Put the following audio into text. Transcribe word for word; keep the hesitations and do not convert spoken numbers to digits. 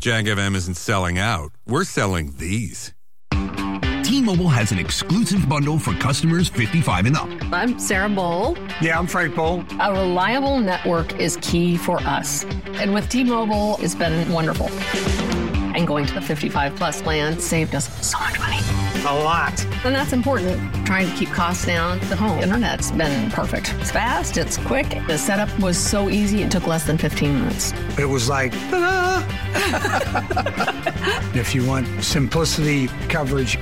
Jag F M isn't selling out. We're selling these. T-Mobile has an exclusive bundle for customers fifty-five and up. I'm Sarah Bowl. Yeah, I'm Frank Bowl. A reliable network is key for us. And with T-Mobile, it's been wonderful. And going to the fifty-five plus plan saved us so much money. A lot. And that's important. Trying to keep costs down. The home internet's been perfect. It's fast, it's quick. The setup was so easy, it took less than fifteen minutes. It was like, ta-da! If you want simplicity, coverage,